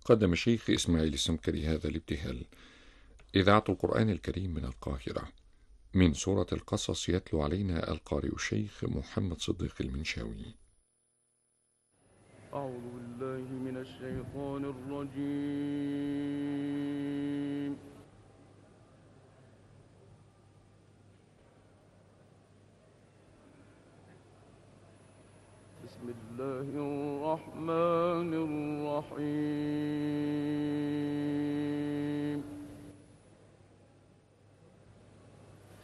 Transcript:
قدم الشيخ إسماعيل السمكري هذا الابتهال. إذاعة القرآن الكريم من القاهرة. من سورة القصص يتلو علينا القارئ الشيخ محمد صديق المنشاوي. أعوذ بالله من الشيطان الرجيم. بسم الله الرحمن الرحيم.